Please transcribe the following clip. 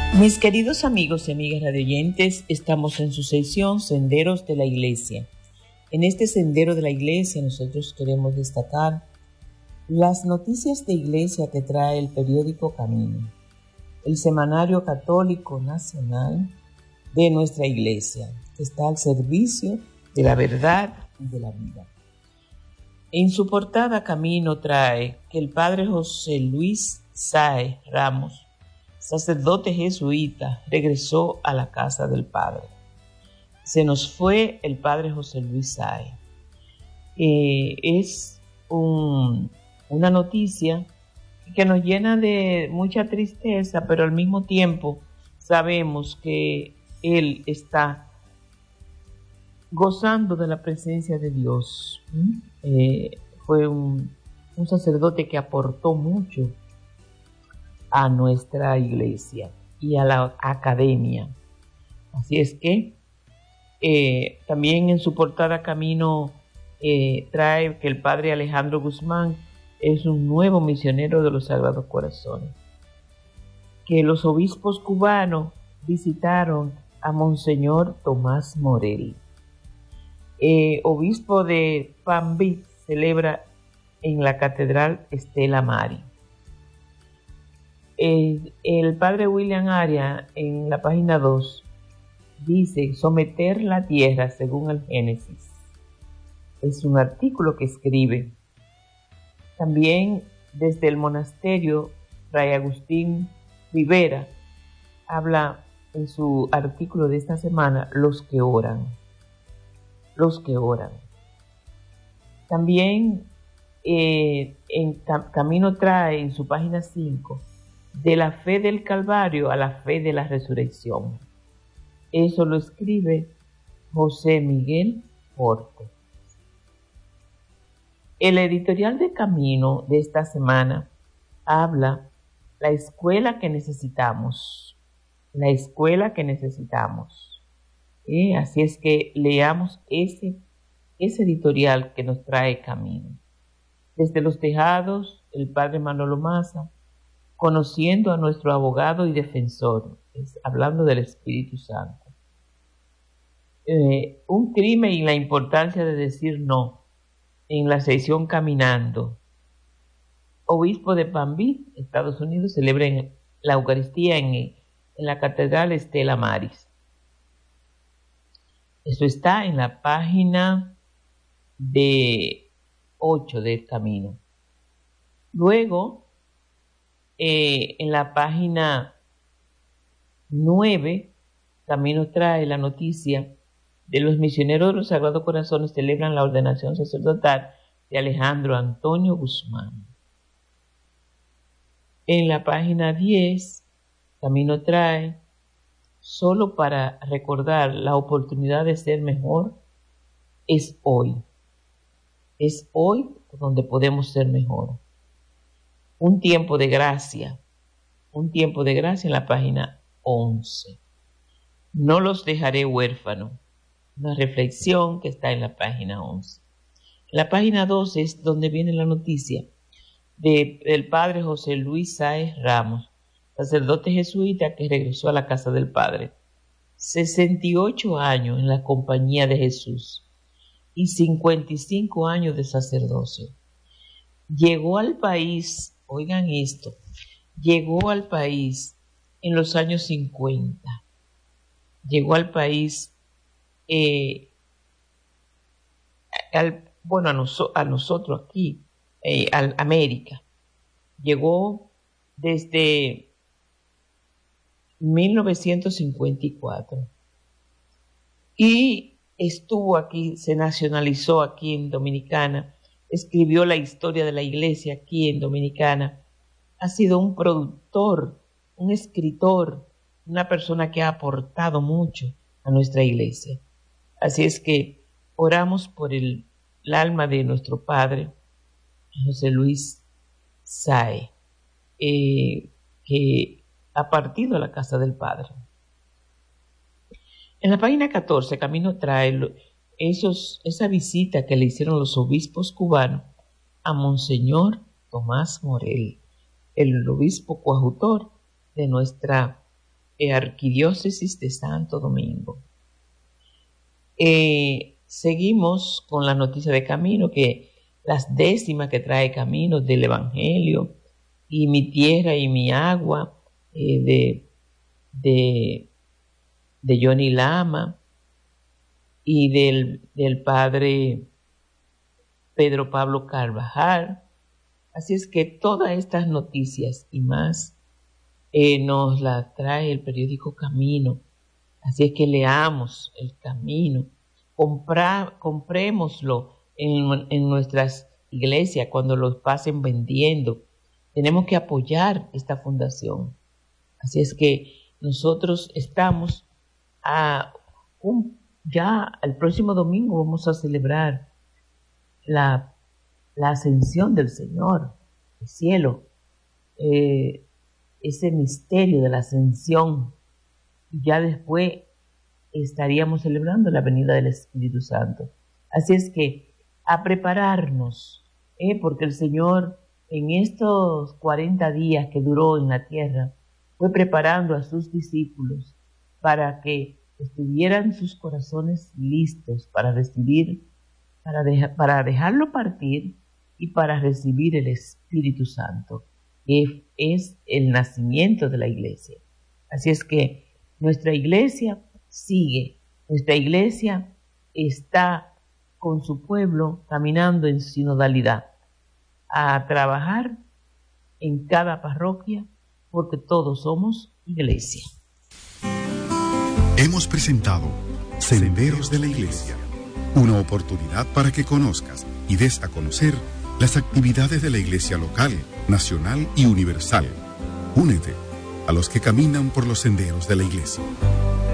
Mis queridos amigos y amigas radioyentes, estamos en su sección Senderos de la Iglesia. En este Sendero de la Iglesia nosotros queremos destacar las noticias de iglesia que trae el periódico Camino, el semanario católico nacional de nuestra iglesia, que está al servicio de la verdad y de la vida. En su portada Camino trae que el padre José Luis Sáez Ramos, sacerdote jesuita, regresó a la casa del Padre. Se nos fue el padre José Luis Sáez. Es una noticia que nos llena de mucha tristeza, pero al mismo tiempo sabemos que él está gozando de la presencia de Dios. Fue un sacerdote que aportó mucho a nuestra iglesia y a la academia. Así es que también en su portada Camino trae que el padre Alejandro Guzmán es un nuevo misionero de los Sagrados Corazones, que los obispos cubanos visitaron a Monseñor Tomás Morel. Obispo de Pambí celebra en la Catedral Estela Maris. El padre William Arias en la página 2 dice someter la tierra según el Génesis. Es un artículo que escribe. También desde el monasterio Fray Agustín Rivera habla en su artículo de esta semana los que oran. Los que oran. También en Camino trae en su página 5 de la fe del Calvario a la fe de la resurrección. Eso lo escribe José Miguel Porte. El editorial de Camino de esta semana habla la escuela que necesitamos. La escuela que necesitamos. Así es que leamos ese editorial que nos trae Camino. Desde los tejados, el padre Manolo Maza, conociendo a nuestro abogado y defensor, hablando del Espíritu Santo. Un crimen y la importancia de decir no, en la sección Caminando. Obispo de Pambí, Estados Unidos, celebra la Eucaristía en la Catedral Estela Maris. Eso está en la página 8 del Camino. Luego, en la página 9, Camino trae la noticia de los misioneros de los Sagrados Corazones celebran la ordenación sacerdotal de Alejandro Antonio Guzmán. En la página 10, Camino trae solo para recordar la oportunidad de ser mejor es hoy. Es hoy donde podemos ser mejor. Un tiempo de gracia en la página 11. No los dejaré huérfanos. Una reflexión que está en la página 11. En la página 12 es donde viene la noticia del padre José Luis Sáez Ramos, sacerdote jesuita que regresó a la casa del Padre. 68 años en la compañía de Jesús y 55 años de sacerdocio. Llegó al país, oigan esto, llegó al país en los años 50. Llegó al país, a nosotros aquí, a América. Llegó desde 1954 y estuvo aquí, se nacionalizó aquí en Dominicana, escribió la historia de la iglesia aquí en Dominicana, ha sido un productor, un escritor, una persona que ha aportado mucho a nuestra iglesia. Así es que oramos por el alma de nuestro padre, José Luis Sáez, que ha partido a la casa del Padre. En la página 14, Camino trae esa visita que le hicieron los obispos cubanos a Monseñor Tomás Morel, el obispo coadjutor de nuestra Arquidiócesis de Santo Domingo. Seguimos con la noticia de Camino, que las décimas que trae Camino del Evangelio, y Mi Tierra y Mi Agua, de Johnny Lama, y del padre Pedro Pablo Carvajal. Así es que todas estas noticias y más nos las trae el periódico Camino. Así es que leamos el Camino, comprémoslo en nuestras iglesias cuando los pasen vendiendo. Tenemos que apoyar esta fundación. Así es que nosotros estamos ya el próximo domingo vamos a celebrar la ascensión del Señor al cielo, ese misterio de la ascensión, y ya después estaríamos celebrando la venida del Espíritu Santo. Así es que a prepararnos, porque el Señor en estos 40 días que duró en la tierra fue preparando a sus discípulos para que estuvieran sus corazones listos para recibir, para dejarlo partir y para recibir el Espíritu Santo, que es el nacimiento de la iglesia. Así es que nuestra iglesia sigue, nuestra iglesia está con su pueblo caminando en sinodalidad, a trabajar en cada parroquia, porque todos somos iglesia. Hemos presentado Senderos de la Iglesia, una oportunidad para que conozcas y des a conocer las actividades de la Iglesia local, nacional y universal. Únete a los que caminan por los senderos de la Iglesia.